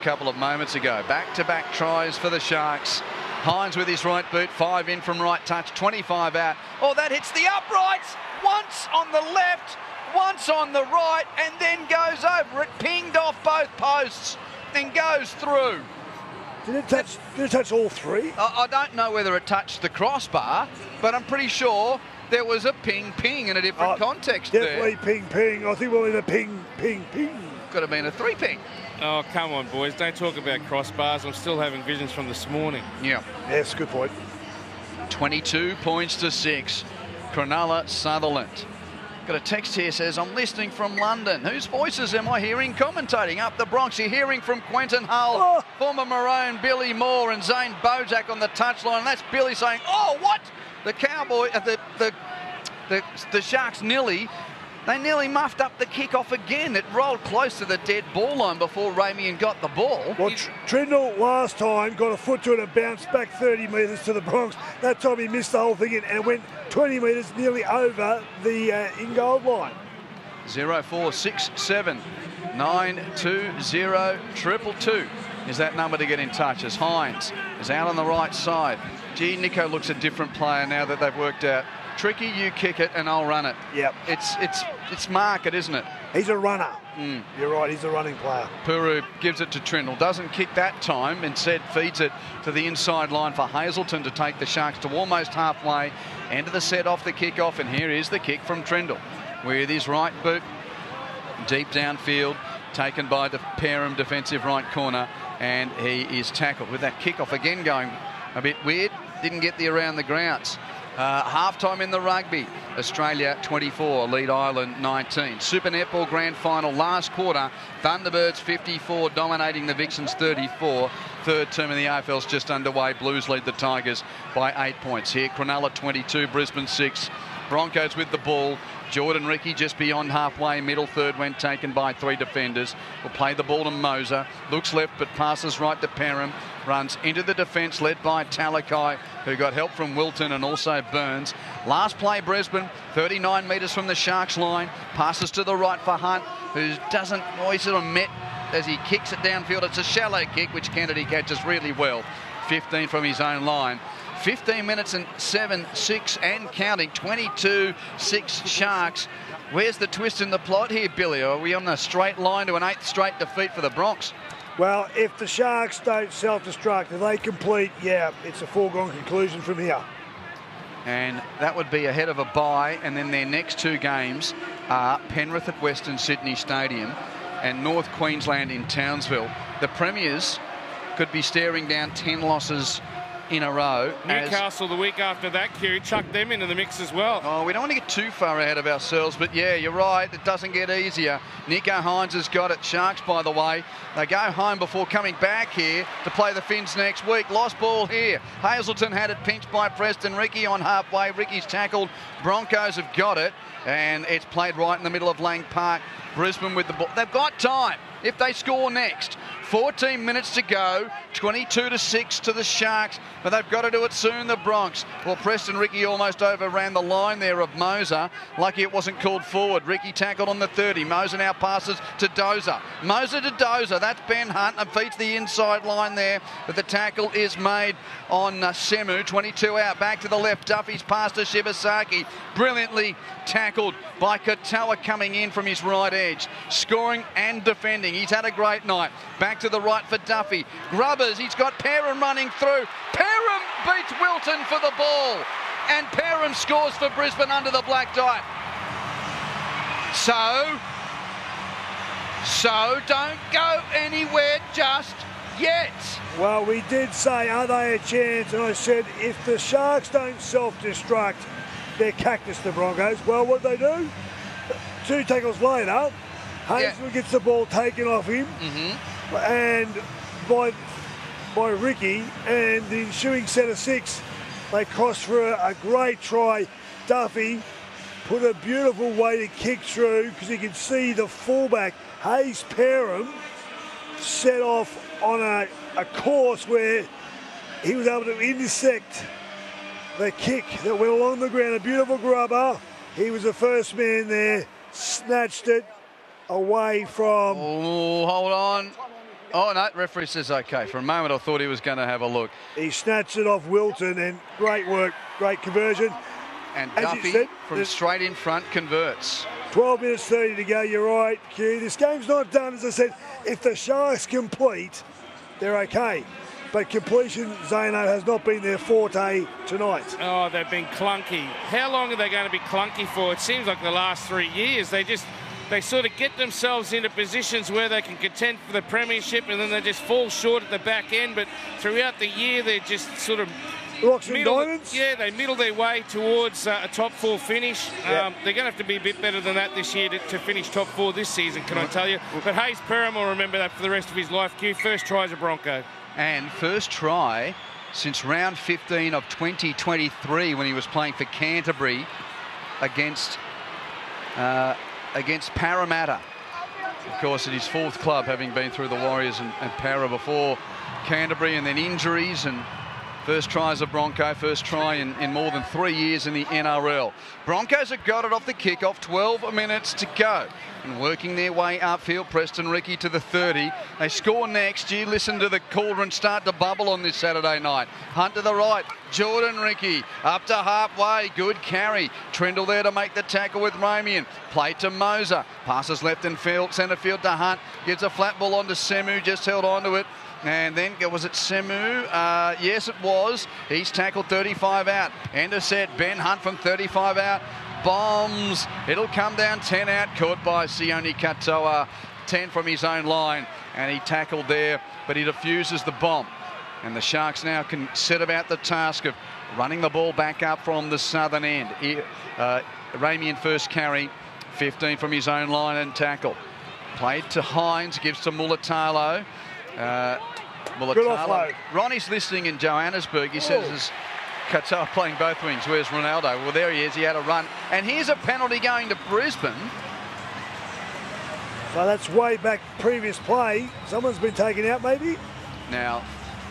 couple of moments ago. Back-to-back tries for the Sharks. Hines with his right boot, 5 in from right touch, 25 out. Oh, that hits the uprights. Once on the left, once on the right, and then goes over it, pinged off both posts, then goes through. Did it touch all three? I don't know whether it touched the crossbar, but I'm pretty sure there was a ping-ping in a different context definitely there. Definitely ping-ping. I think we'll need a ping-ping. Could have been a 3-ping. Oh, come on, boys. Don't talk about crossbars. I'm still having visions from this morning. Yeah. Yes, good point. 22 points to 6. Cronulla, Sutherland. Got a text here says, I'm listening from London. Whose voices am I hearing commentating up the Bronx? You're hearing from Quentin Hull, former Maroon, Billy Moore and Zane Bojak on the touchline. And that's Billy saying, oh, what? The Cowboy, the Sharks nearly muffed up the kick-off again. It rolled close to the dead ball line before Ramian got the ball. Well, Trindle last time got a foot to it and bounced back 30 metres to the Bronx. That time he missed the whole thing and it went 20 metres nearly over the in-goal line. 0467 920 222 is that number to get in touch as Hines is out on the right side. Gee, Nico looks a different player now that they've worked out. Tricky, you kick it and I'll run it. Yep. It's market, isn't it? He's a runner. You're right, he's a running player. Puru gives it to Trindle. Doesn't kick that time. Instead feeds it to the inside line for Hazelton to take the Sharks to almost halfway. End of the set off the kick-off, and here is the kick from Trindle with his right boot. Deep downfield, taken by the Parham defensive right corner, and he is tackled. With that kick-off again going a bit weird. Didn't get the around the grounds. Half-time in the rugby. Australia 24, lead Ireland 19. Super Netball Grand Final last quarter. Thunderbirds 54, dominating the Vixens 34. Third term in the AFL's just underway. Blues lead the Tigers by 8 points here. Cronulla 22, Brisbane 6. Broncos with the ball. Jordan Ricky just beyond halfway. Middle third when taken by 3 defenders. Will play the ball to Moser. Looks left but passes right to Parham. Runs into the defence led by Talakai, who got help from Wilton and also Burns. Last play Brisbane, 39 metres from the Sharks line. Passes to the right for Hunt, who doesn't, he's sort of met as he kicks it downfield. It's a shallow kick, which Kennedy catches really well. 15 from his own line. 15 minutes and 7-6 and counting. 22-6 Sharks. Where's the twist in the plot here, Billy? Are we on a straight line to an 8th straight defeat for the Bronx? Well, if the Sharks don't self-destruct, if they complete, it's a foregone conclusion from here. And that would be ahead of a bye, and then their next 2 games are Penrith at Western Sydney Stadium and North Queensland in Townsville. The Premiers could be staring down 10 losses in a row. Newcastle the week after that, Kiri, chucked them into the mix as well. Oh, we don't want to get too far ahead of ourselves, but yeah, you're right, it doesn't get easier. Nico Hines has got it. Sharks, by the way, they go home before coming back here to play the Finns next week. Lost ball here. Hazelton had it pinched by Preston Ricky on halfway. Ricky's tackled. Broncos have got it, and it's played right in the middle of Lang Park. Brisbane with the ball. They've got time if they score next. 14 minutes to go, 22-6 to the Sharks, but they've got to do it soon, the Bronx. Well, Preston Ricky almost overran the line there of Moser. Lucky it wasn't called forward. Ricky tackled on the 30. Moser now passes to Dozer. Moser to Dozer. That's Ben Hunt and feeds the inside line there, but the tackle is made on Semu. 22 out, back to the left. Duffy's pass to Shibasaki. Brilliantly tackled by Katoa coming in from his right edge. Scoring and defending. He's had a great night. Back to the right for Duffy. Grubbers, he's got Parham running through. Parham beats Wilton for the ball. And Parham scores for Brisbane under the black dye. So don't go anywhere just yet. Well, we did say, are they a chance? And I said, if the Sharks don't self-destruct, they're cactus, the Broncos. Well, what they do? 2 tackles later, Hazelwood gets the ball taken off him. And by Ricky, and the ensuing set of 6, they crossed for a great try. Duffy put a beautiful weighted kick through because you can see the fullback, Hayes Parham, set off on a course where he was able to intersect the kick that went along the ground. A beautiful grubber. He was the first man there, snatched it away from... Oh, hold on. Oh, no, referee says okay. For a moment, I thought he was going to have a look. He snatched it off Wilton, and great work, great conversion. And As Duffy you said, from straight in front converts. 12 minutes 30 to go, you're right, Q. This game's not done, as I said. If the Sharks complete, they're okay. But completion, Zano, has not been their forte tonight. Oh, they've been clunky. How long are they going to be clunky for? It seems like the last 3 years. They sort of get themselves into positions where they can contend for the premiership, and then they just fall short at the back end. But throughout the year, they're just sort of Rocks and diamonds? Yeah, they middle their way towards a top 4 finish. Yep. They're going to have to be a bit better than that this year to finish top 4 this season, can I tell you? But Hayes Perham will remember that for the rest of his life. Q, first try as a Bronco. And first try since round 15 of 2023 when he was playing for Canterbury against Parramatta. Of course, at his 4th club, having been through the Warriors and Para before Canterbury, and then injuries, and first try as a Bronco, first try in more than 3 years in the NRL. Broncos have got it off the kickoff, 12 minutes to go. And working their way upfield, Preston Ricky to the 30. They score next. You listen to the cauldron start to bubble on this Saturday night. Hunt to the right. Jordan Ricky up to halfway. Good carry. Trindle there to make the tackle with Ramian. Play to Moser. Passes left in field, centre field to Hunt. Gives a flat ball on to Semu. Just held on to it. And then, was it Semu? Yes, it was. He's tackled 35 out. End of set. Ben Hunt from 35 out. Bombs. It'll come down 10 out. Caught by Sione Katoa. 10 from his own line. And he tackled there, but he defuses the bomb. And the Sharks now can set about the task of running the ball back up from the southern end. Ramian first carry. 15 from his own line and tackle. Played to Hines. Gives to Mulatalo. offload. Ronnie's listening in Johannesburg. He says, is Katoa playing both wings? Where's Ronaldo? Well, there he is. He had a run. And here's a penalty going to Brisbane. So that's way back previous play. Someone's been taken out, maybe? Now,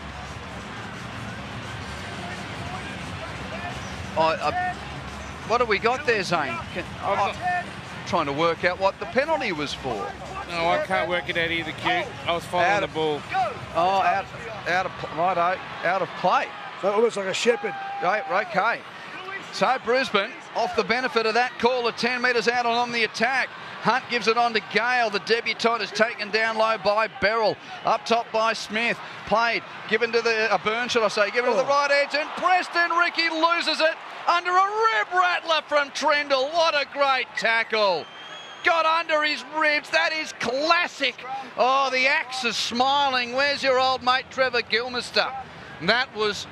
what have we got there, Zane? I'm trying to work out what the penalty was for. No, I can't work it out either, Q. I was following the ball. Oh, out of play. So it looks like a shepherd. Right, okay. So Brisbane, off the benefit of that call, at 10 metres out and on the attack. Hunt gives it on to Gale. The debutant is taken down low by Beryl. Up top by Smith. Played. Given to the Burns, should I say. Given to the right edge. And Preston Ricky loses it under a rib rattler from Trindle. What a great tackle. Got under his ribs. That is classic. Oh, the axe is smiling. Where's your old mate Trevor Gilmister? That was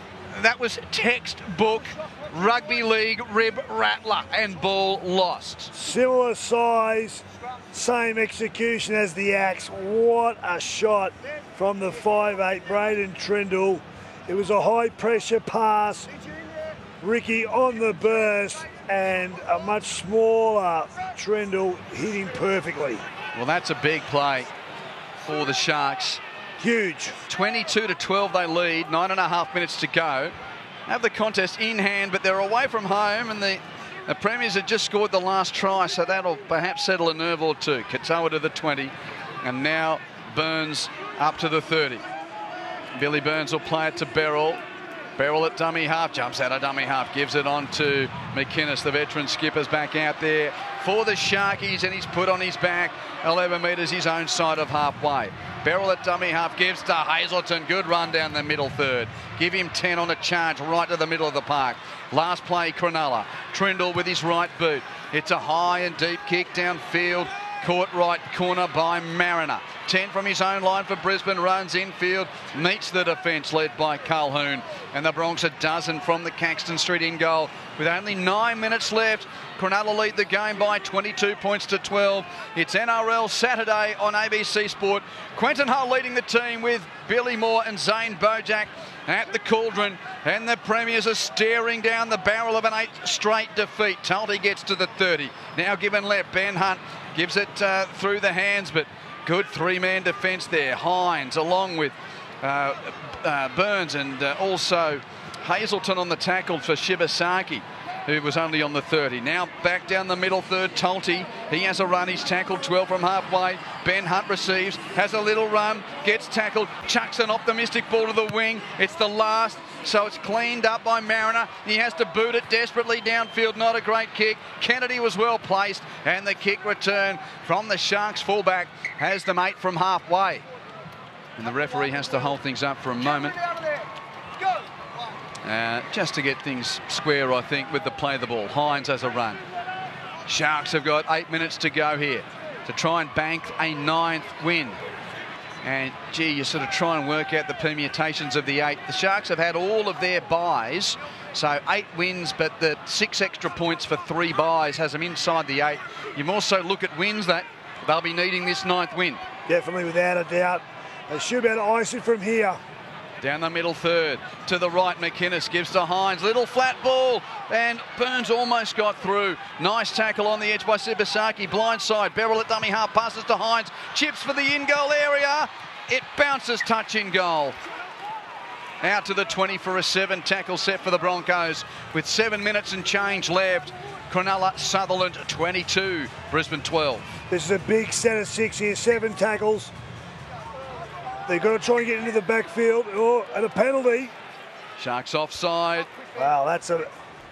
textbook rugby league rib rattler, and ball lost. Similar size, same execution as the axe. What a shot from the 5'8", Braden Trindle. It was a high pressure pass. Ricky on the burst, and a much smaller Trindle hit him perfectly. Well, that's a big play for the Sharks. Huge. 22-12 they lead, 9.5 minutes to go. Have the contest in hand, but they're away from home, and the Premiers have just scored the last try, so that'll perhaps settle a nerve or two. Katoa to the 20, and now Burns up to the 30. Billy Burns will play it to Beryl. Beryl at dummy half, jumps out of dummy half, gives it on to McInnes. The veteran skipper's back out there for the Sharkies, and he's put on his back 11 metres his own side of halfway. Beryl at dummy half gives to Hazelton. Good run down the middle third. Give him 10 on a charge right to the middle of the park. Last play, Cronulla. Trindle with his right boot. It's a high and deep kick downfield. Caught right corner by Mariner. 10 from his own line for Brisbane. Runs infield. Meets the defence led by Calhoun. And the Bronx a dozen from the Caxton Street in goal. With only 9 minutes left, Cronulla lead the game by 22 points to 12. It's NRL Saturday on ABC Sport. Quentin Hull leading the team with Billy Moore and Zane Bojack at the cauldron. And the Premiers are staring down the barrel of an 8 straight defeat. Tulty gets to the 30. Now given left. Ben Hunt gives it through the hands, but good three-man defence there. Hines along with Burns and also Hazelton on the tackle for Shibasaki. who was only on the 30. Now back down the middle third, Talty. He has a run. He's tackled 12 from halfway. Ben Hunt receives, has a little run, gets tackled, chucks an optimistic ball to the wing. It's the last, so it's cleaned up by Mariner. He has to boot it desperately downfield. Not a great kick. Kennedy was well placed, and the kick return from the Sharks fullback has them 8 from halfway. And the referee has to hold things up for a moment. Just to get things square, I think, with the play of the ball. Hines has a run. Sharks have got 8 minutes to go here to try and bank a 9th win. And, gee, you sort of try and work out the permutations of the 8. The Sharks have had all of their buys, so 8 wins, but the 6 extra points for 3 buys has them inside the 8. You also look at wins that they'll be needing this 9th win. Definitely, without a doubt. They should be able to ice it from here. Down the middle third, to the right, McInnes gives to Hines, little flat ball, and Burns almost got through. Nice tackle on the edge by Sibasaki, blindside, Beryl at dummy half, passes to Hines, chips for the in-goal area, it bounces touch in goal. Out to the 20 for a 7 tackle set for the Broncos, with 7 minutes and change left. Cronulla, Sutherland 22, Brisbane 12. This is a big set of 6 here, 7 tackles. They've got to try and get into the backfield. Oh, and a penalty. Sharks offside. Wow, that's a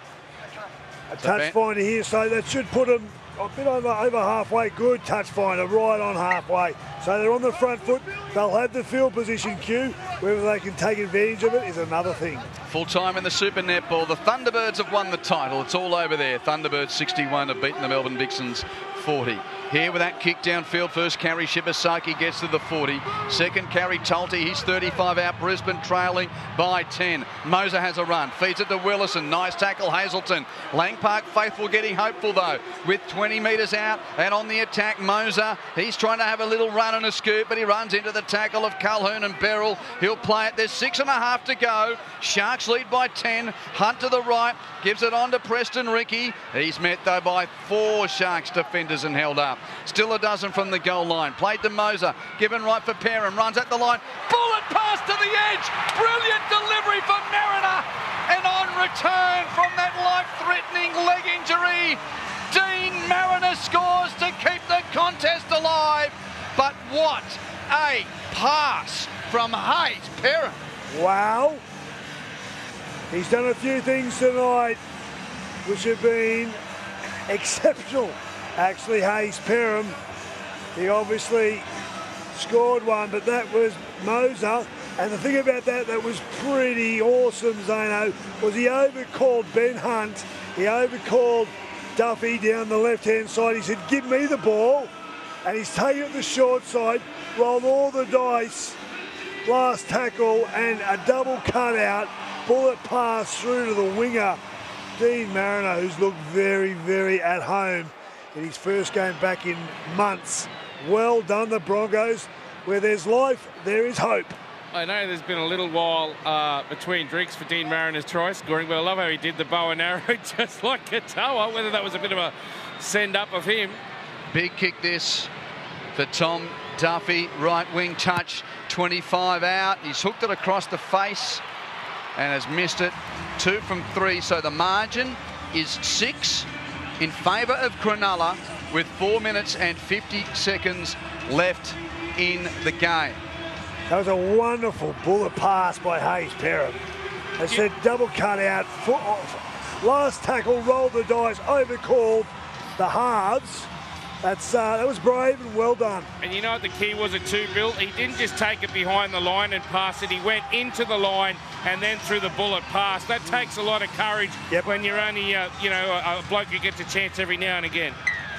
touch finder here, so that should put them a bit over halfway. Good touch finder, right on halfway. So they're on the front foot. They'll have the field position cue. Whether they can take advantage of it is another thing. Full time in the Super Netball. The Thunderbirds have won the title. It's all over there. Thunderbirds 61 have beaten the Melbourne Vixens 40. Here with that kick downfield, first carry, Shibasaki gets to the 40. Second carry, Talty, he's 35 out, Brisbane trailing by 10. Moser has a run, feeds it to Willison, nice tackle, Hazelton. Lang Park faithful getting hopeful though, with 20 metres out and on the attack, Moser. He's trying to have a little run and a scoop, but he runs into the tackle of Calhoun and Beryl. He'll play it, there's 6.5 to go. Sharks lead by 10, Hunt to the right, gives it on to Preston Ricky. He's met though by 4 Sharks defenders and held up. Still a dozen from the goal line. Played to Moser. Given right for Perham. Runs at the line. Bullet pass to the edge. Brilliant delivery for Mariner. And on return from that life-threatening leg injury, Dean Mariner scores to keep the contest alive. But what a pass from Hayes Perham. Wow. He's done a few things tonight which have been exceptional. Actually, Hayes Perham, he obviously scored one, but that was Moser. And the thing about that was pretty awesome, Zano, was he overcalled Ben Hunt. He overcalled Duffy down the left-hand side. He said, give me the ball. And he's taken it the short side, rolled all the dice, last tackle, and a double cutout, bullet pass through to the winger, Dean Mariner, who's looked very, very at home in his first game back in months. Well done, the Broncos. Where there's life, there is hope. I know there's been a little while between drinks for Dean Mariner's try scoring, but I love how he did the bow and arrow just like Katoa, whether that was a bit of a send-up of him. Big kick this for Tom Duffy. Right wing touch, 25 out. He's hooked it across the face and has missed it. 2 from 3, so the margin is 6 in favour of Cronulla with 4 minutes and 50 seconds left in the game. That was a wonderful bullet pass by Hayes Perham. They said double cut out, foot off. Last tackle, rolled the dice, overcalled the halves. That was brave and well done. And you know what the key was at 2, Bill? He didn't just take it behind the line and pass it. He went into the line and then through the bullet pass. That takes a lot of courage when you're only, a bloke who gets a chance every now and again.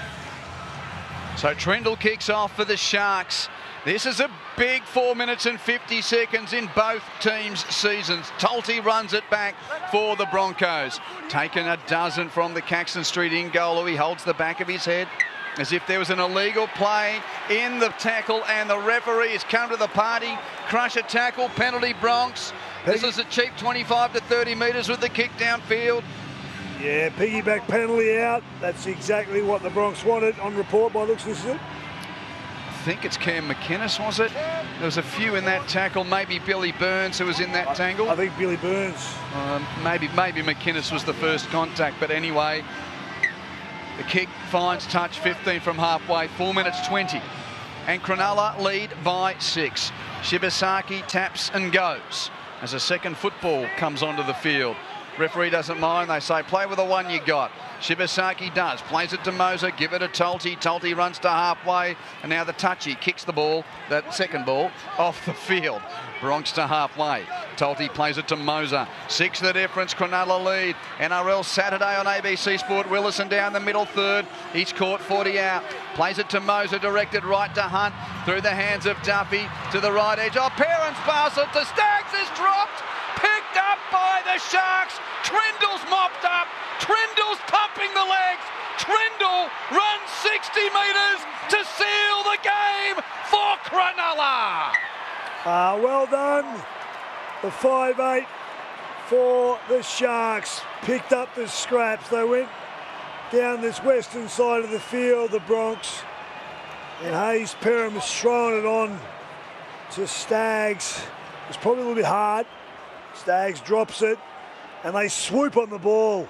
So Trendle kicks off for the Sharks. This is a big 4 minutes and 50 seconds in both teams' seasons. Talty runs it back for the Broncos. Taken a dozen from the Caxton Street in goal. He holds the back of his head as if there was an illegal play in the tackle, and the referee has come to the party. Crusher tackle, penalty Bronx. This is a cheap 25 to 30 metres with the kick downfield. Yeah, piggyback penalty out. That's exactly what the Bronx wanted on report by looks of it. think it's Cam McInnes, was it? There was a few in that tackle. Maybe Billy Burns who was in that tangle. I think Billy Burns. Maybe McInnes was the first contact. But anyway, the kick finds touch 15 from halfway. 4 minutes 20. And Cronulla lead by 6. Shibasaki taps and goes as a second football comes onto the field. Referee doesn't mind. They say, play with the one you got. Shibasaki does. Plays it to Moser. Give it to Tolte. Tolte runs to halfway. And now the touchy kicks the ball, that second ball, off the field. Bronx to halfway. Tolte plays it to Moser. 6 the difference. Cronulla lead. NRL Saturday on ABC Sport. Willison down the middle third. He's caught 40 out. Plays it to Moser. Directed right to Hunt. Through the hands of Duffy to the right edge. Oh, Parents pass it to Staggs is dropped. Picked up by the Sharks. Trindle's mopped up. Trindle's pumping the legs. Trindle runs 60 metres to seal the game for Cronulla. Well done. The 5'8" for the Sharks. Picked up the scraps. They went down this western side of the field, the Bronx. And Hayes Perham has thrown it on to Staggs. It's probably a little bit hard. Staggs drops it and they swoop on the ball.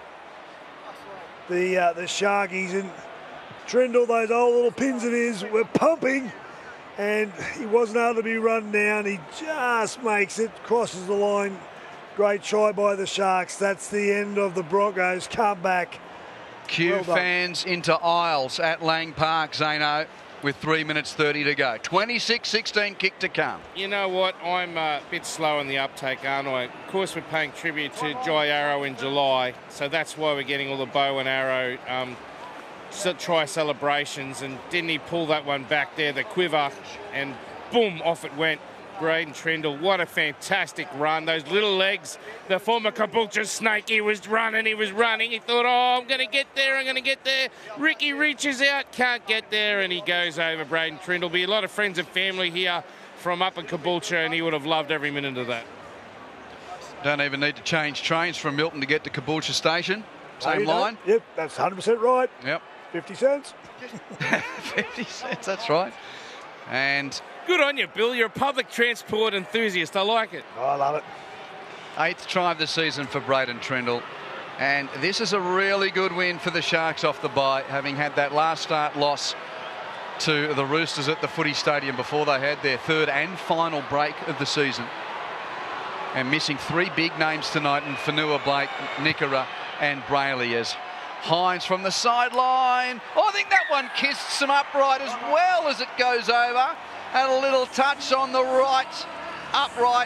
The Sharkies, and Trindle, those old little pins of his, were pumping and he wasn't able to be run down. He just makes it, crosses the line. Great try by the Sharks. That's the end of the Broncos comeback. Q fans into aisles at Lang Park, Zano, with 3 minutes 30 to go. 26-16 kick to come. You know what? I'm a bit slow on the uptake, aren't I? Of course, we're paying tribute to Jai Arrow in July, so that's why we're getting all the bow and arrow try celebrations. And didn't he pull that one back there, the quiver, and boom, off it went. Braden Trindle, what a fantastic run. Those little legs, the former Caboolture snake, he was running. He thought, oh, I'm going to get there. Ricky reaches out, can't get there, and he goes over Braden Trindle. Be a lot of friends and family here from up in Caboolture, and he would have loved every minute of that. Don't even need to change trains from Milton to get to Caboolture Station. Same line. Yep, that's 100% right. Yep. 50 cents. 50 cents, that's right. And good on you, Bill. You're a public transport enthusiast. I like it. Oh, I love it. 8th try of the season for Braden Trindle. And this is a really good win for the Sharks off the bye, having had that last start loss to the Roosters at the Footy Stadium before they had their third and final break of the season. And missing 3 big names tonight in Fanua Blake, Nickera and Brayley, as Hines from the sideline. Oh, I think that one kissed some upright as well as it goes over. And a little touch on the right upright.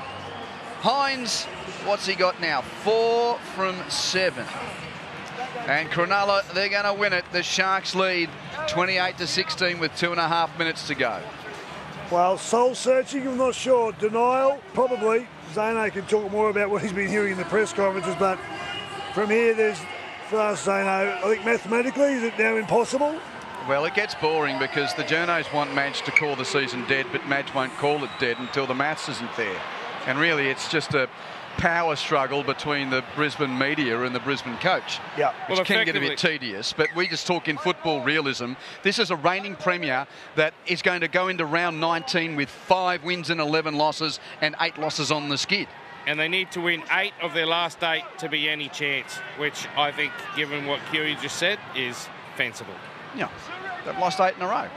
Hines, what's he got now? 4 from 7. And Cronulla, they're going to win it. The Sharks lead 28-16 with 2.5 minutes to go. Well, soul searching, I'm not sure. Denial, probably. Zano can talk more about what he's been hearing in the press conferences, but from here, there's, for us, Zano, I think mathematically, is it now impossible? Well, it gets boring because the journos want Madge to call the season dead, but Madge won't call it dead until the maths isn't there. And really, it's just a power struggle between the Brisbane media and the Brisbane coach, which can get a bit tedious. But we just talk in football realism. This is a reigning premier that is going to go into round 19 with 5 wins and 11 losses and 8 losses on the skid. And they need to win 8 of their last 8 to be any chance, which I think, given what Kiwi just said, is fanciful. Yeah, they've lost 8 in a row.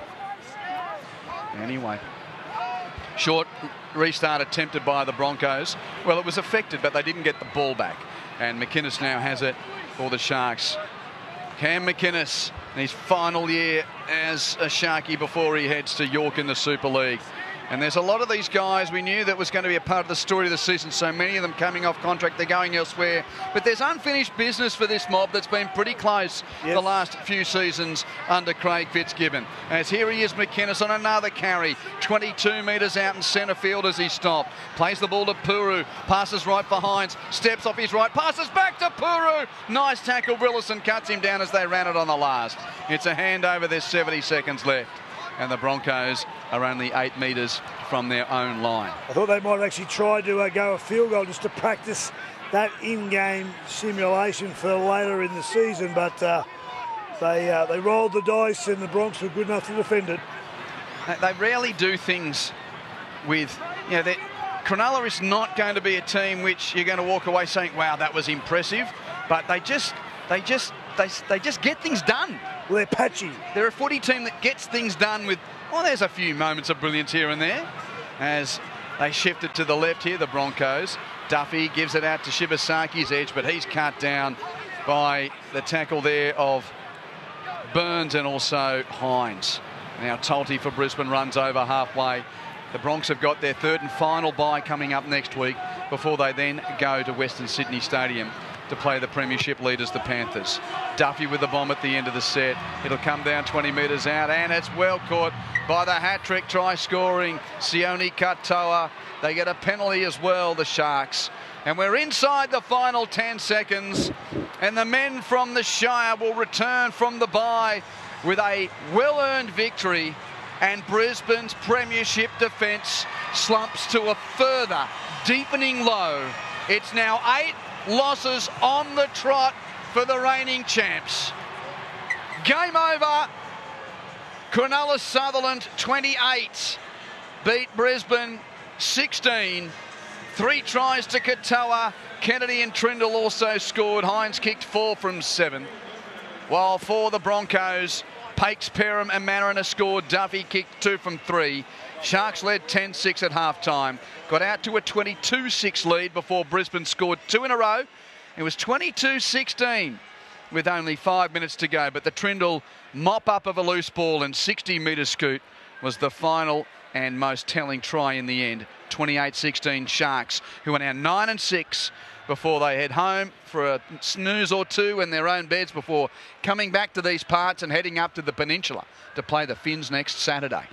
Anyway, short restart attempted by the Broncos. Well, it was affected, but they didn't get the ball back. And McInnes now has it for the Sharks. Cam McInnes in his final year as a Sharkie before he heads to York in the Super League. And there's a lot of these guys we knew that was going to be a part of the story of the season. So many of them coming off contract, they're going elsewhere. But there's unfinished business for this mob that's been pretty close the last few seasons under Craig Fitzgibbon. As here he is, McInnes on another carry. 22 metres out in centre field as he stopped. Plays the ball to Puru. Passes right for Hines. Steps off his right. Passes back to Puru. Nice tackle. Willison cuts him down as they ran it on the last. It's a handover. There's 70 seconds left. And the Broncos are only 8 metres from their own line. I thought they might have actually tried to go a field goal just to practice that in-game simulation for later in the season, but they rolled the dice and the Bronx were good enough to defend it. they rarely do things with, you know, Cronulla is not going to be a team which you're going to walk away saying, wow, that was impressive, but they just get things done. Well, they're patchy. They're a footy team that gets things done with, well, there's a few moments of brilliance here and there as they shift it to the left here, the Broncos. Duffy gives it out to Shibasaki's edge, but he's cut down by the tackle there of Burns and also Hines. Now Tolte for Brisbane runs over halfway. The Bronx have got their third and final bye coming up next week before they then go to Western Sydney Stadium to play the premiership leaders, the Panthers. Duffy with the bomb at the end of the set. It'll come down 20 metres out, and it's well caught by the hat-trick try-scoring Sione Katoa. They get a penalty as well, the Sharks. And we're inside the final 10 seconds, and the men from the Shire will return from the bye with a well-earned victory, and Brisbane's premiership defence slumps to a further deepening low. It's now 8 losses on the trot for the reigning champs. Game over. Cronulla Sutherland 28 beat Brisbane 16. 3 tries to Katoa. Kennedy and Trindle also scored. Hines kicked 4 from 7. While for the Broncos, Pakes, Perham and Mariner scored. Duffy kicked 2 from 3. Sharks led 10-6 at halftime. Got out to a 22-6 lead before Brisbane scored 2 in a row. It was 22-16 with only 5 minutes to go. But the Trindle mop-up of a loose ball and 60-metre scoot was the final and most telling try in the end. 28-16 Sharks, who are now 9-6 before they head home for a snooze or two in their own beds before coming back to these parts and heading up to the Peninsula to play the Finns next Saturday.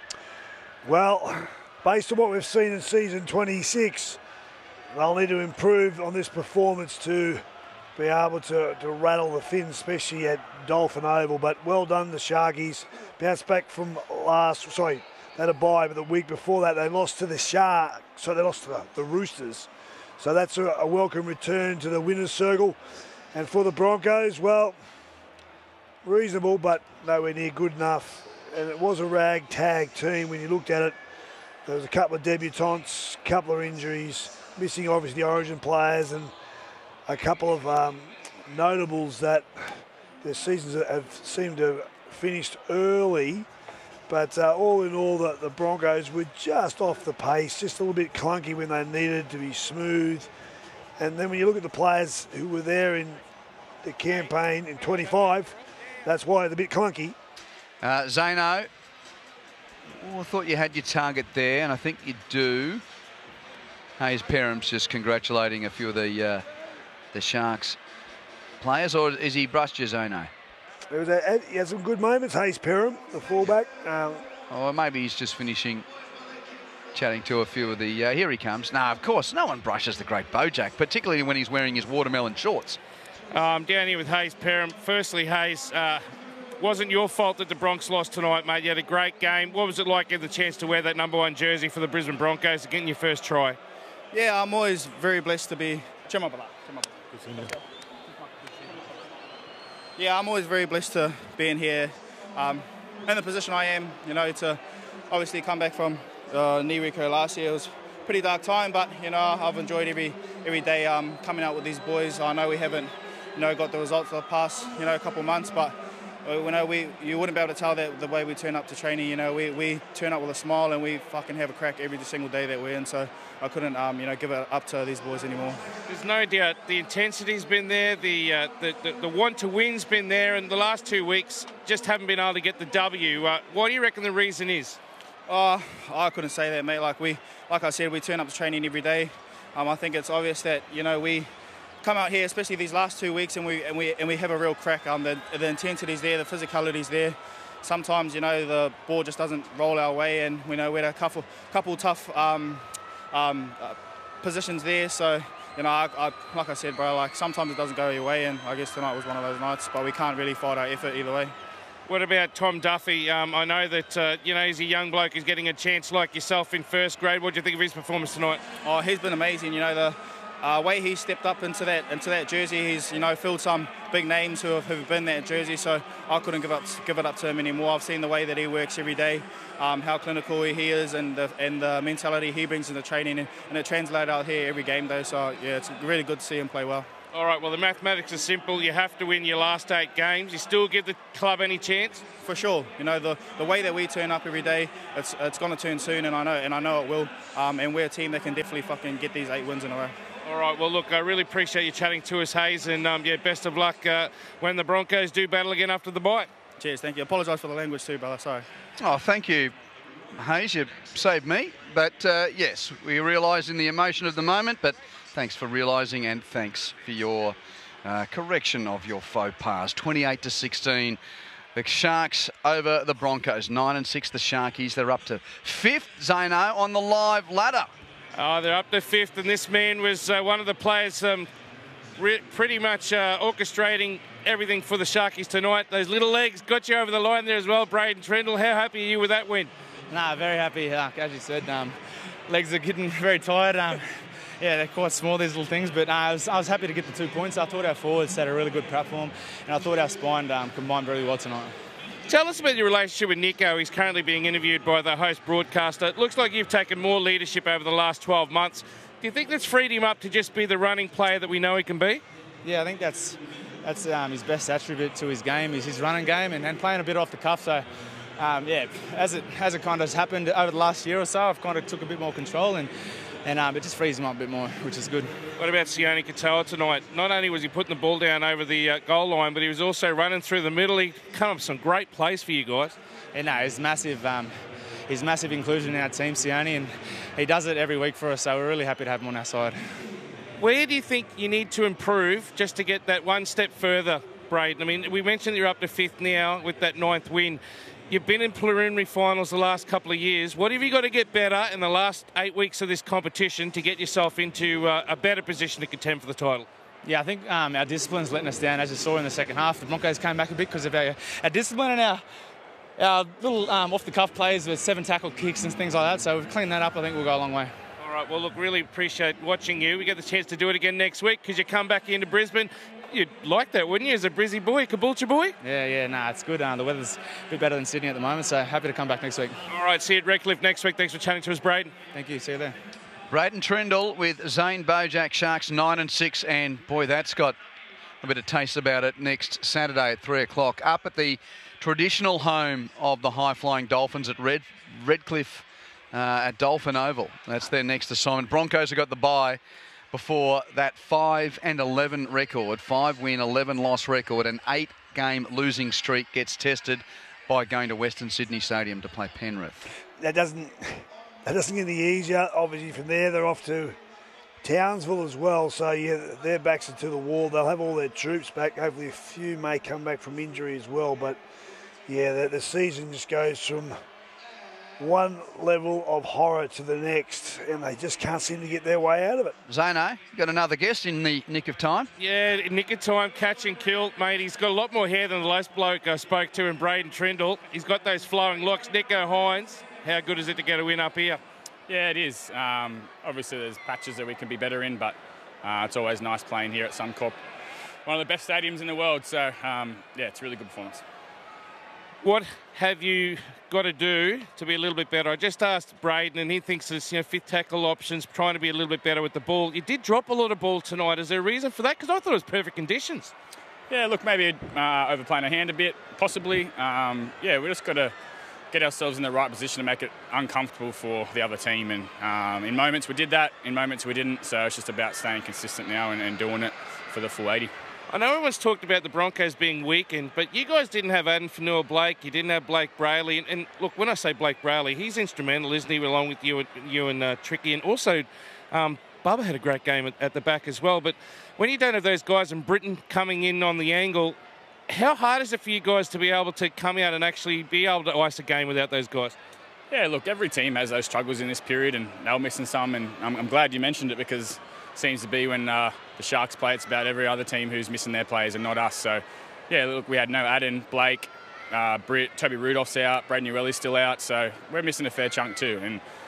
Well, based on what we've seen in season 26, they'll need to improve on this performance to be able to rattle the Finns, especially at Dolphin Oval. But well done, the Sharkies. Bounced back from they had a bye, but the week before that they lost to the Sharks, so they lost to the Roosters. So that's a welcome return to the winner's circle. And for the Broncos, well, reasonable, but nowhere near good enough. And it was a ragtag team when you looked at it. There was a couple of debutants, a couple of injuries, missing obviously Origin players, and a couple of notables that their seasons have seemed to have finished early. But all in all, the Broncos were just off the pace, just a little bit clunky when they needed to be smooth. And then when you look at the players who were there in the campaign in 25, that's why they're a bit clunky. Zano, I thought you had your target there, and I think you do. Hayes Perham's just congratulating a few of the Sharks players, or is he brushed you, Zano? He had some good moments, Hayes Perham, the fullback. Or maybe he's just finishing chatting to a few of the... here he comes. No, of course, no one brushes the great Bojack, particularly when he's wearing his watermelon shorts. I'm down here with Hayes Perham. Firstly, Hayes, wasn't your fault that the Bronx lost tonight, mate. You had a great game. What was it like getting the chance to wear that number 1 jersey for the Brisbane Broncos and getting your first try? Yeah, I'm always very blessed to be... Yeah, I'm always very blessed to be in here, in the position I am, you know, to obviously come back from knee recur last year. It was a pretty dark time, but, you know, I've enjoyed every day coming out with these boys. I know we haven't, you know, got the results for the past, you know, couple of months, but, you know, you wouldn't be able to tell that the way we turn up to training. You know, we turn up with a smile and we fucking have a crack every single day that we're in, so I couldn't, you know, give it up to these boys anymore. There's no doubt the intensity's been there, the want to win's been there, and the last 2 weeks just haven't been able to get the W. What do you reckon the reason is? I couldn't say that, mate. Like I said, we turn up to training every day. I think it's obvious that, you know, we come out here, especially these last 2 weeks, and we have a real crack. The intensity's there, the physicality's there. Sometimes, you know, the ball just doesn't roll our way, and we know we had a couple tough positions there. So, you know, like I said, bro, like sometimes it doesn't go your way, and I guess tonight was one of those nights. But we can't really fight our effort either way. What about Tom Duffy? I know that, you know, he's a young bloke who's getting a chance like yourself in first grade. What do you think of his performance tonight? Oh, he's been amazing. You know, way he stepped up into that jersey, he's filled some big names who have been that jersey. So I couldn't give it up to him anymore. I've seen the way that he works every day, how clinical he is, and the mentality he brings into training, and it translates out here every game though. So yeah, it's really good to see him play well. All right, well, the mathematics are simple. You have to win your last 8 games. You still give the club any chance? For sure. The way that we turn up every day, it's going to turn soon, and I know it will. And we're a team that can definitely fucking get these 8 wins in a row. All right, well, look, I really appreciate you chatting to us, Hayes, and best of luck when the Broncos do battle again after the bye. Cheers, thank you. Apologise for the language too, brother, sorry. Oh, thank you, Hayes. You saved me. But, yes, we realise in the emotion of the moment, but thanks for realising, and thanks for your correction of your faux pas. 28-16. The Sharks over the Broncos. 9-6, the Sharkies. They're up to 5th, Zano, on the live ladder. Oh, they're up to 5th, and this man was one of the players pretty much orchestrating everything for the Sharkies tonight. Those little legs got you over the line there as well, Braden Trindle. How happy are you with that win? Nah, very happy. As you said, legs are getting very tired. Yeah, they're quite small, these little things, but I was happy to get the 2 points. I thought our forwards had a really good platform, and I thought our spine combined very well tonight. Tell us about your relationship with Nico. He's currently being interviewed by the host broadcaster. It looks like you've taken more leadership over the last 12 months. Do you think that's freed him up to just be the running player that we know he can be? Yeah, I think that's his best attribute to his game, is his running game and playing a bit off the cuff. So, yeah, as it kind of has happened over the last year or so, I've kind of took a bit more control and it just frees him up a bit more, which is good. What about Sione Katoa tonight? Not only was he putting the ball down over the goal line, but he was also running through the middle. He come up with some great plays for you guys. Yeah, no, he's massive. He's massive inclusion in our team, Sione, and he does it every week for us, so we're really happy to have him on our side. Where do you think you need to improve just to get that one step further, Braden? I mean, we mentioned you're up to 5th now with that 9th win. You've been in preliminary finals the last couple of years. What have you got to get better in the last 8 weeks of this competition to get yourself into a better position to contend for the title? Yeah, I think our discipline's letting us down, as you saw in the second half. The Broncos came back a bit because of our discipline and our little off-the-cuff plays with 7 tackle kicks and things like that. So we've cleaned that up. I think we'll go a long way. All right, well, look, really appreciate watching you. We get the chance to do it again next week because you come back into Brisbane. You'd like that, wouldn't you, as a Brizzy boy, Caboolture boy? Yeah, it's good. The weather's a bit better than Sydney at the moment, so happy to come back next week. All right, see you at Redcliffe next week. Thanks for chatting to us, Braden. Thank you, see you there. Braden Trindle with Zane Bojack, Sharks 9-6, and boy, that's got a bit of taste about it next Saturday at 3 o'clock. Up at the traditional home of the high-flying Dolphins at Redcliffe at Dolphin Oval. That's their next assignment. Broncos have got the bye before that 5-11 record, 5-win, 11-loss record, an 8-game losing streak gets tested by going to Western Sydney Stadium to play Penrith. That doesn't get any easier. Obviously, from there they're off to Townsville as well. So yeah, their backs are to the wall. They'll have all their troops back. Hopefully, a few may come back from injury as well. But yeah, the season just goes from one level of horror to the next, and they just can't seem to get their way out of it. Zano, got another guest in the nick of time. Yeah, nick of time, catch and kill, mate. He's got a lot more hair than the last bloke I spoke to in Braden Trindle. He's got those flowing locks. Nico Hines, how good is it to get a win up here? Yeah, it is. Obviously, there's patches that we can be better in, but it's always nice playing here at Suncorp. One of the best stadiums in the world, so yeah, it's a really good performance. What have you got to do to be a little bit better? I just asked Braden, and he thinks there's 5th tackle options, trying to be a little bit better with the ball. You did drop a lot of ball tonight. Is there a reason for that? Because I thought it was perfect conditions. Yeah, look, maybe overplaying our hand a bit, possibly. Yeah, we just got to get ourselves in the right position to make it uncomfortable for the other team. And in moments we did that, in moments we didn't. So it's just about staying consistent now and doing it for the full 80. I know everyone's talked about the Broncos being weakened, but you guys didn't have Addin Fonua-Blake, you didn't have Blake Brayley. And look, when I say Blake Brayley, he's instrumental, isn't he, along with you and Tricky. And also, Bubba had a great game at the back as well. But when you don't have those guys and Britain coming in on the angle, how hard is it for you guys to be able to come out and actually be able to ice a game without those guys? Yeah, look, every team has those struggles in this period, and they were missing some. And I'm glad you mentioned it, because seems to be when the Sharks play, it's about every other team who's missing their players and not us. So, yeah, look, we had no Addin, Blake, Britt, Toby Rudolph's out, Brad Newelli's still out, so we're missing a fair chunk too. And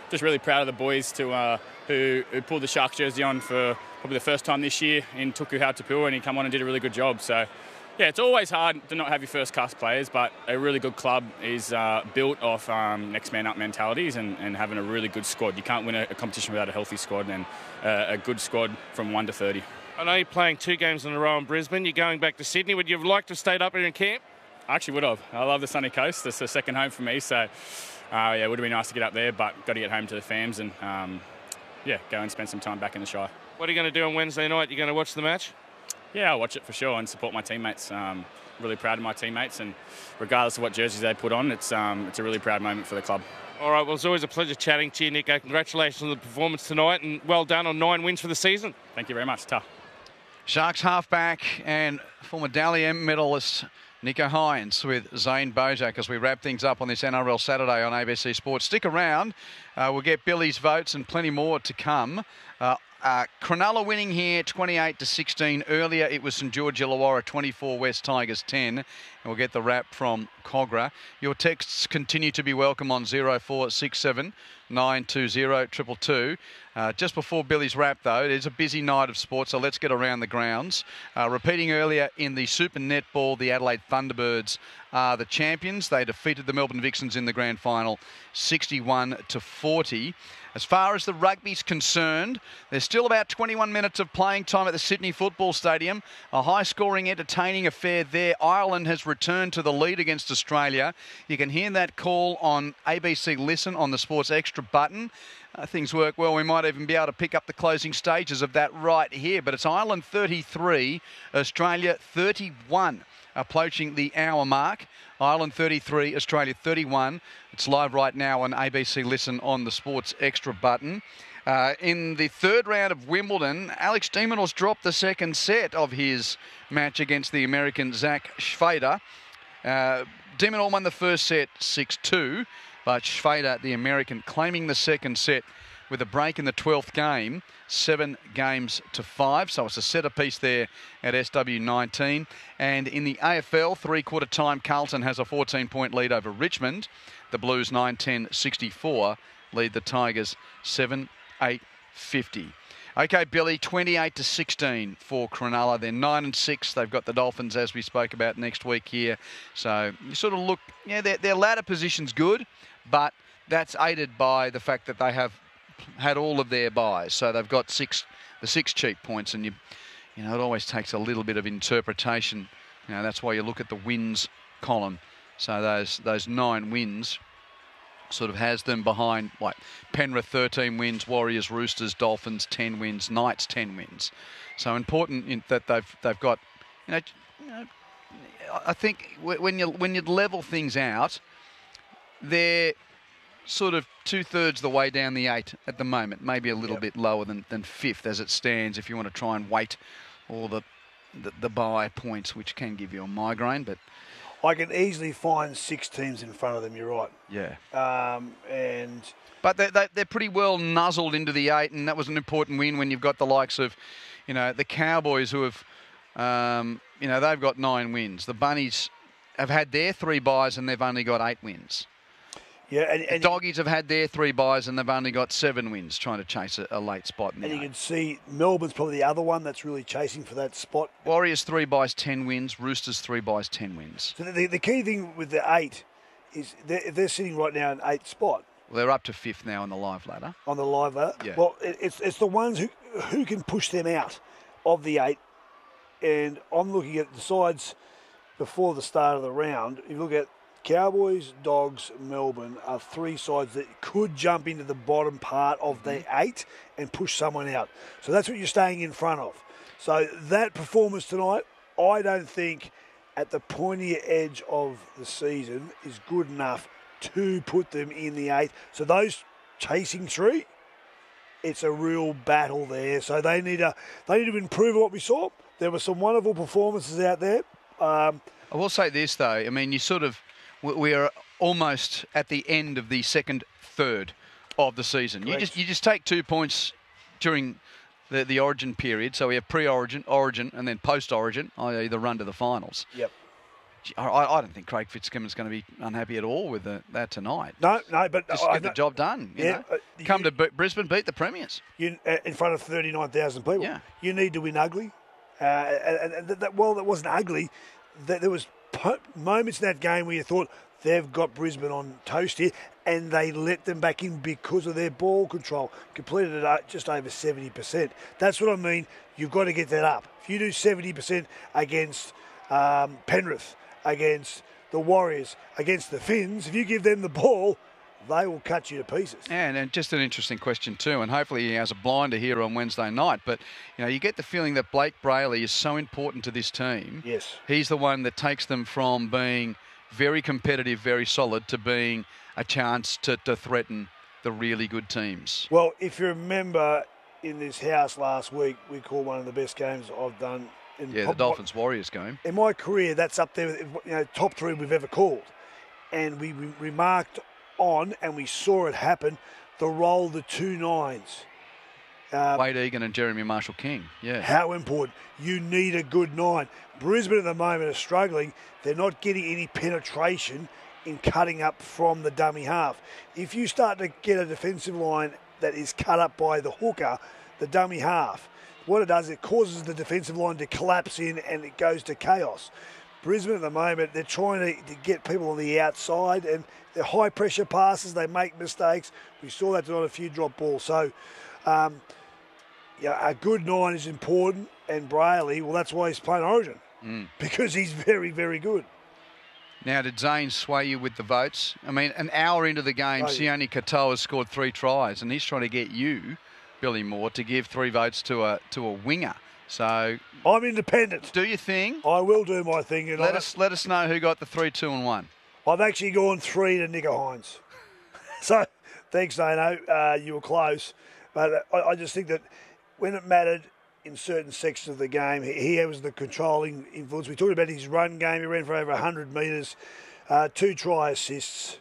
just really proud of the boys who pulled the Sharks jersey on for probably the first time this year in Tuku Hautapua, and he come on and did a really good job. So, yeah, it's always hard to not have your first cast players, but a really good club is built off next man up mentalities and having a really good squad. You can't win a competition without a healthy squad, and a good squad from 1 to 30. I know you're playing 2 games in a row in Brisbane. You're going back to Sydney. Would you have liked to have stayed up here in camp? I actually would have. I love the sunny coast. It's the second home for me, so yeah, it would have been nice to get up there, but got to get home to the fams and yeah, go and spend some time back in the Shire. What are you going to do on Wednesday night? You going to watch the match? Yeah, I'll watch it for sure and support my teammates. Really proud of my teammates, and regardless of what jerseys they put on, it's a really proud moment for the club. All right, well, it's always a pleasure chatting to you, Nico. Congratulations on the performance tonight, and well done on 9 wins for the season. Thank you very much. Ta. Sharks halfback and former Dally M medalist Nico Hines with Zane Bojak as we wrap things up on this NRL Saturday on ABC Sports. Stick around. We'll get Billy's votes and plenty more to come. Cronulla winning here 28-16. Earlier it was St George Illawarra 24, West Tigers 10. And we'll get the wrap from Cogra. Your texts continue to be welcome on 0467 920 222. Just before Billy's wrap, though, it is a busy night of sport, so let's get around the grounds. Repeating earlier in the Super Netball, the Adelaide Thunderbirds are the champions. They defeated the Melbourne Vixens in the grand final 61-40. As far as the rugby's concerned, there's still about 21 minutes of playing time at the Sydney Football Stadium. A high-scoring, entertaining affair there. Ireland has returned to the lead against Australia. You can hear that call on ABC Listen on the Sports Extra button. Things work well. We might even be able to pick up the closing stages of that right here. But it's Ireland 33, Australia 31. Approaching the hour mark. Ireland 33, Australia 31. It's live right now on ABC Listen on the Sports Extra button. In the third round of Wimbledon, Alex de Minaur dropped the second set of his match against the American Zach Schweder. De Minaur won the first set 6-2, but Schweder, the American, claiming the second set with a break in the 12th game, 7-5. So it's a set apiece there at SW19. And in the AFL, three-quarter time, Carlton has a 14-point lead over Richmond. The Blues 9-10-64 lead the Tigers 7-8-50. Okay, Billy, 28-16 for Cronulla. They're 9-6. They've got the Dolphins, as we spoke about, next week here. So you sort of look, yeah, their ladder position's good, but that's aided by the fact that they have had all of their buys. So they've got the six cheap points, and you know, it always takes a little bit of interpretation. You know, that's why you look at the wins column. So those 9 wins sort of has them behind, like Penrith 13 wins, Warriors, Roosters, Dolphins 10 wins, Knights 10 wins. So important that they've got, you know, I think when you level things out, they're sort of 2/3 the way down the 8 at the moment, maybe a little bit lower than 5th as it stands, if you want to try and weight all the bye points, which can give you a migraine, but I can easily find 6 teams in front of them. You're right. Yeah. But they're pretty well nuzzled into the 8, and that was an important win when you've got the likes of, you know, the Cowboys who have, you know, they've got 9 wins. The Bunnies have had their 3 buys and they've only got 8 wins. Yeah, and the Doggies have had their 3 buys and they've only got 7 wins, trying to chase a late spot in the 8. You can see Melbourne's probably the other one that's really chasing for that spot. Warriors 3 buys, 10 wins. Roosters 3 buys, 10 wins. So the key thing with the 8 is they're sitting right now in 8th spot. Well, they're up to 5th now on the live ladder. On the live ladder? Yeah. Well, it's the ones who can push them out of the 8. And I'm looking at the sides before the start of the round. If you look at Cowboys, Dogs, Melbourne are 3 sides that could jump into the bottom part of the 8 and push someone out. So that's what you're staying in front of. So that performance tonight, I don't think at the pointy edge of the season is good enough to put them in the 8. So those chasing 3, it's a real battle there. So they need to improve what we saw. There were some wonderful performances out there. I will say this though. I mean, we are almost at the end of the second third of the season. Correct. You just take 2 points during the Origin period. So we have pre-Origin, Origin, and then post-Origin, i.e. the run to the finals. Yep. I don't think Craig Fitzgibbon's going to be unhappy at all with that tonight. No, but just get the job done. You know? Come to Brisbane, beat the Premiers. In front of 39,000 people. Yeah. You need to win ugly. That wasn't ugly. There was moments in that game where you thought they've got Brisbane on toast here, and they let them back in because of their ball control. Completed it at just over 70%. That's what I mean. You've got to get that up. If you do 70% against Penrith, against the Warriors, against the Finns, if you give them the ball, they will cut you to pieces. And just an interesting question too, and hopefully he has a blinder here on Wednesday night, but you get the feeling that Blake Brayley is so important to this team. Yes. He's the one that takes them from being very competitive, very solid, to being a chance to threaten the really good teams. Well, if you remember in this house last week, we called one of the best games I've done. The Dolphins-Warriors game. In my career, that's up there with top 3 we've ever called. And we remarked on, and we saw it happen, the role the 2 nines. Wade Egan and Jeremy Marshall-King, yeah. How important. You need a good 9. Brisbane at the moment are struggling. They're not getting any penetration in cutting up from the dummy half. If you start to get a defensive line that is cut up by the hooker, the dummy half, what it does, it causes the defensive line to collapse in and it goes to chaos. Brisbane at the moment, they're trying to get people on the outside, and they're high pressure passes, they make mistakes. We saw that tonight, a few drop balls. So a good 9 is important, and Brayley, well, that's why he's playing Origin, because he's very, very good. Now, did Zane sway you with the votes? I mean, an hour into the game, Sione Katoa has scored 3 tries, and he's trying to get you, Billy Moore, to give 3 votes to a winger. So I'm independent. Do your thing. I will do my thing. And let us know who got the 3, 2 and 1. I've actually gone 3 to Nicker Hines. So thanks, Dano. You were close. But I just think that when it mattered in certain sections of the game, he was the controlling influence. We talked about his run game. He ran for over 100 metres, 2 try assists.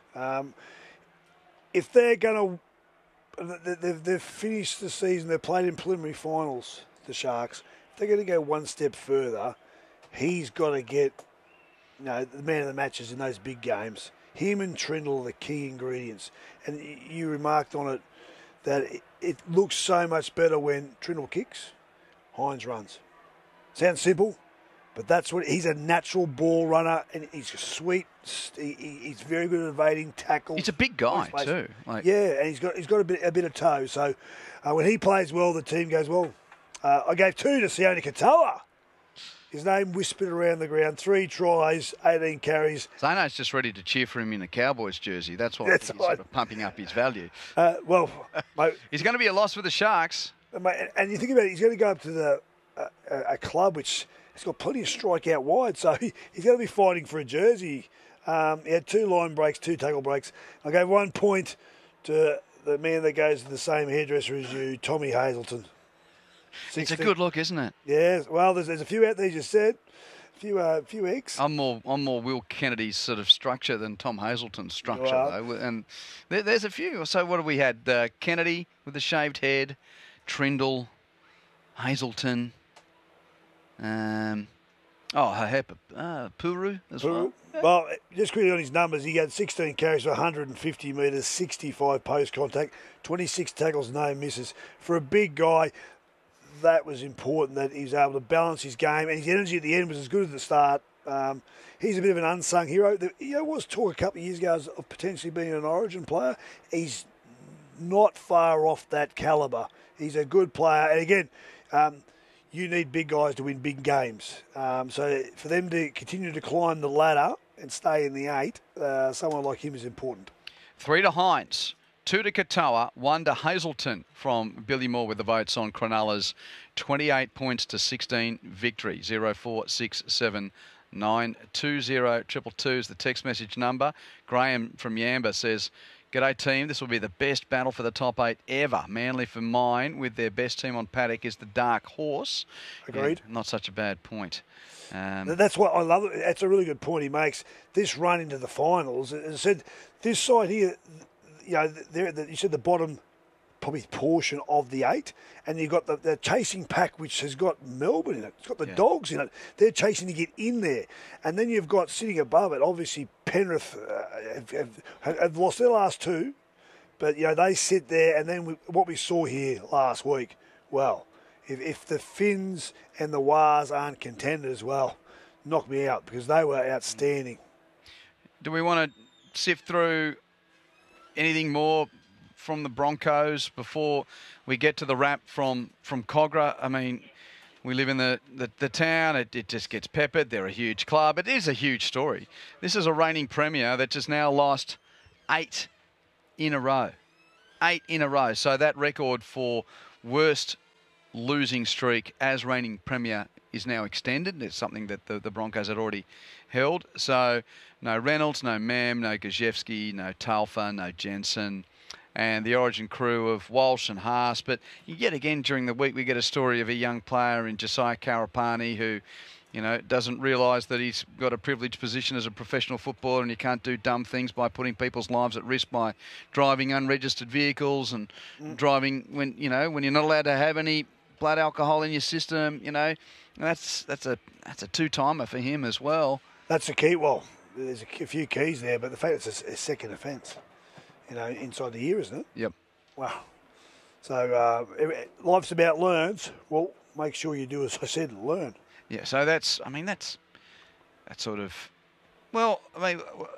If they're going to... They've finished the season. They've played in preliminary finals, the Sharks. If they're going to go one step further, he's got to get the man of the matches in those big games. Him and Trindle are the key ingredients. And you remarked on it that it looks so much better when Trindle kicks, Hines runs. Sounds simple, but that's what he's a natural ball runner, and he's sweet. He's very good at evading tackles. He's a big guy too. Yeah, and he's got a bit of toe. So when he plays well, the team goes well. I gave 2 to Sione Katoa. His name whispered around the ground. 3 tries, 18 carries. Zano's just ready to cheer for him in a Cowboys jersey. That's why he's sort of pumping up his value. Mate, he's going to be a loss for the Sharks. Mate, and you think about it, he's going to go up to a club which has got plenty of strike out wide, so he's going to be fighting for a jersey. He had 2 line breaks, 2 tackle breaks. I gave 1 point to the man that goes to the same hairdresser as you, Tommy Hazelton. 16. It's a good look, isn't it? Yeah. Well, there's a few out there, you said. A few eggs. I'm more Will Kennedy's sort of structure than Tom Hazelton's structure, though. And there's a few. So what have we had? Kennedy with the shaved head, Trindle, Hazelton, Puru as well. Well, just quickly on his numbers, he had 16 carries for 150 metres, 65 post contact, 26 tackles, no misses. For a big guy, that was important that he was able to balance his game, and his energy at the end was as good as the start. He's a bit of an unsung hero. There was talk a couple of years ago of potentially being an Origin player. He's not far off that calibre. He's a good player, and again, you need big guys to win big games. So for them to continue to climb the ladder and stay in the 8, someone like him is important. 3 to Hines, 2 to Katoa, 1 to Hazelton from Billy Moore with the votes on Cronulla's 28 points to 16 victory. 0467 920 222 is the text message number. Graham from Yamba says, "G'day team, this will be the best battle for the top 8 ever. Manly for mine with their best team on paddock is the dark horse." Agreed. Yeah, not such a bad point. That's what I love. That's a really good point he makes. This run into the finals, as I said, this side here, you said the bottom probably portion of the 8, and you've got the chasing pack, which has got Melbourne in it. It's got the Dogs in it. They're chasing to get in there. And then you've got sitting above it, obviously Penrith have lost their last 2, but they sit there. And then what we saw here last week, well, if the Finns and the Wars aren't contenders, well, knock me out, because they were outstanding. Do we want to sift through anything more from the Broncos before we get to the wrap from Cogra? I mean, we live in the town. It just gets peppered. They're a huge club. It is a huge story. This is a reigning premier that has now lost 8 in a row. 8 in a row. So that record for worst losing streak as reigning premier is now extended. It's something that the Broncos had already held. So no Reynolds, no Mam, no Gajewski, no Talfa, no Jensen, and the Origin crew of Walsh and Haas. But yet again during the week we get a story of a young player in Josiah Karapani who, doesn't realise that he's got a privileged position as a professional footballer, and you can't do dumb things by putting people's lives at risk by driving unregistered vehicles and driving when you're not allowed to have any blood alcohol in your system. That's a 2-timer for him as well. That's a key. Well, there's a few keys there, but the fact it's a second offence, inside the year, isn't it? Yep. Wow. So life's about learns. Well, make sure you do as I said, learn. Yeah. So that's sort of. Well, I mean,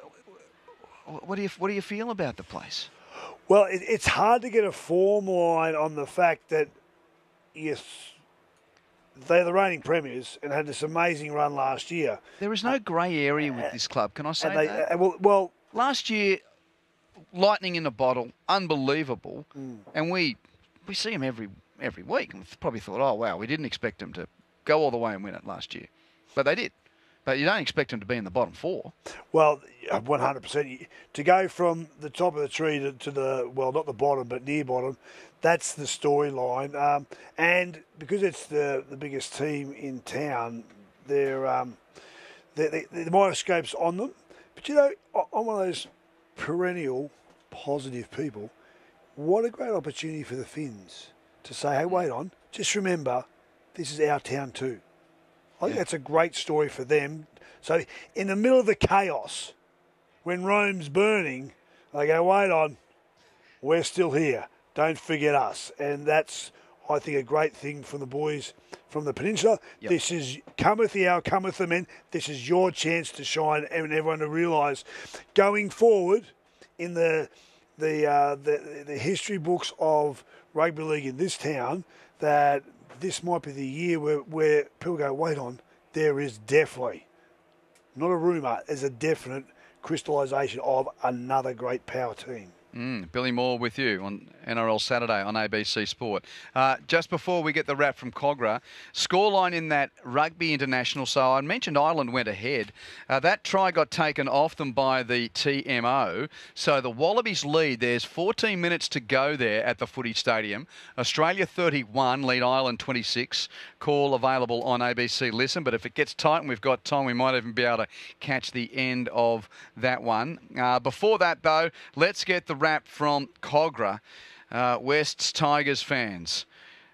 what do you feel about the place? Well, it's hard to get a form line on the fact that yes, they're the reigning premiers and had this amazing run last year. There is no grey area with this club, can I say that? Well, last year, lightning in a bottle, unbelievable, and we see them every week. And we probably thought, oh wow, we didn't expect them to go all the way and win it last year, but they did. But you don't expect them to be in the bottom 4. Well, 100%. To go from the top of the tree to the, well, not the bottom, but near bottom, that's the storyline. And because it's the biggest team in town, the microscope's on them. But, I'm one of those perennial positive people. What a great opportunity for the Finns to say, hey, wait on, just remember, this is our town too. I think that's a great story for them. So in the middle of the chaos, when Rome's burning, they go, wait on, we're still here. Don't forget us. And that's, I think, a great thing from the boys from the peninsula. Yep. This is cometh the hour, cometh the men. This is your chance to shine and everyone to realise going forward in the history books of rugby league in this town that this might be the year where people go, wait on, there is definitely, not a rumour, there's a definite crystallisation of another great power team. Billy Moore with you on NRL Saturday on ABC Sport. Just before we get the wrap from Cogra, scoreline in that Rugby International. So I mentioned Ireland went ahead. That try got taken off them by the TMO. So the Wallabies lead. There's 14 minutes to go there at the Footy Stadium. Australia 31, lead Ireland 26. Call available on ABC Listen. But if it gets tight and we've got time, we might even be able to catch the end of that one. Before that, though, let's get the wrap from Cogra. West's Tigers fans.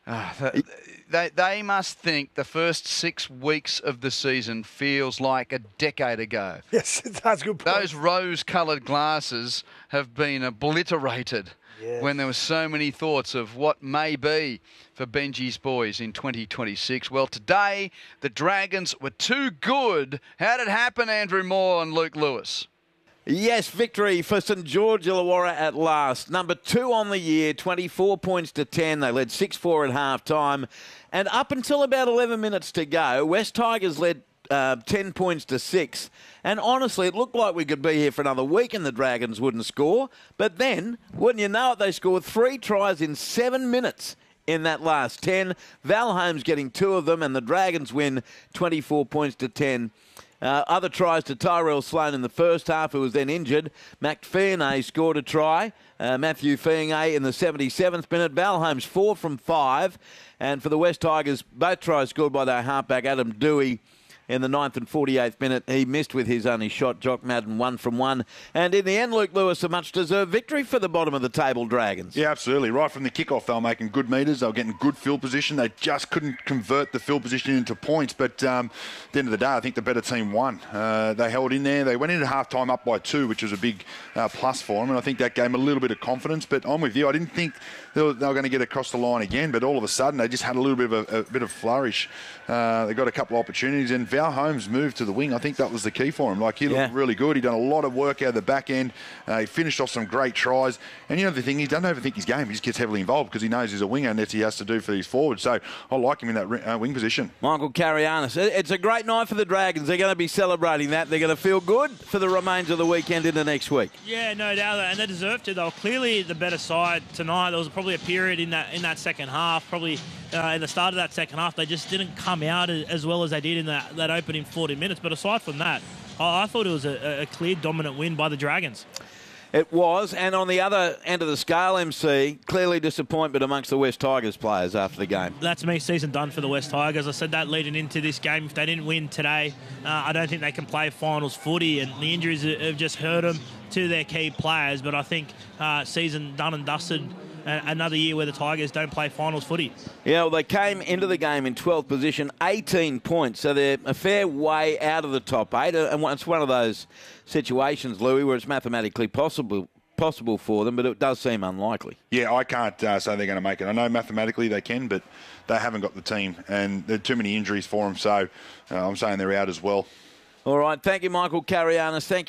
They must think the first 6 weeks of the season feels like a decade ago. Yes, that's a good point. Those rose-coloured glasses have been obliterated. Yes. When there were so many thoughts of what may be for Benji's boys in 2026. Well, today, the Dragons were too good. How did it happen, Andrew Moore and Luke Lewis? Yes, victory for St George Illawarra at last. Number 2 on the year, 24 points to 10. They led 6-4 at half-time. And up until about 11 minutes to go, West Tigers led 10 points to 6. And honestly, it looked like we could be here for another week and the Dragons wouldn't score. But then, wouldn't you know it, they scored 3 tries in 7 minutes in that last 10. Val Holmes getting 2 of them, and the Dragons win 24 points to 10. Other tries to Tyrell Sloan in the first half, who was then injured. Mac Fionney scored a try. Matthew Fionney in the 77th minute. Val Holmes 4 from 5. And for the West Tigers, both tries scored by their halfback, Adam Dewey. in the 9th and 48th minute. He missed with his only shot. Jock Madden 1 from 1. And in the end, Luke Lewis, a much-deserved victory for the bottom of the table Dragons. Yeah, absolutely. Right from the kickoff, they were making good metres. They were getting good field position. They just couldn't convert the field position into points. But at the end of the day, I think the better team won. They held in there. They went into half-time up by 2, which was a big plus for them. And I think that gave them a little bit of confidence. But I'm with you. I didn't think they were going to get across the line again. But all of a sudden, they just had a little bit of a bit of flourish. They got a couple of opportunities. And Val Holmes moved to the wing. I think that was the key for him. Like, he looked really good. He done a lot of work out of the back end. He finished off some great tries. And you know the thing, he doesn't overthink his game. He just gets heavily involved because he knows he's a winger and that's what he has to do for these forwards. So I like him in that wing position. Michael Carianis. It's a great night for the Dragons. They're going to be celebrating that. They're going to feel good for the remains of the weekend into next week. Yeah, no doubt. And they deserve to. They were clearly the better side tonight. There was probably a period in that second half, probably in the start of that second half, they just didn't come out as well as they did in that opening 40 minutes. But aside from that, I thought it was a clear dominant win by the Dragons. It was, and on the other end of the scale, MC, clearly disappointment amongst the West Tigers players after the game. That's me, season done for the West Tigers. I said that leading into this game. If they didn't win today, I don't think they can play finals footy, and the injuries have just hurt them to their key players. But I think season done and dusted. Another year where the Tigers don't play finals footy. Yeah, well, they came into the game in 12th position, 18 points, so they're a fair way out of the top 8, and it's one of those situations, Louis, where it's mathematically possible for them, but it does seem unlikely. Yeah, I can't say they're going to make it. I know mathematically they can, but they haven't got the team, and there are too many injuries for them, so I'm saying they're out as well. All right, thank you, Michael Carianis. Thank you.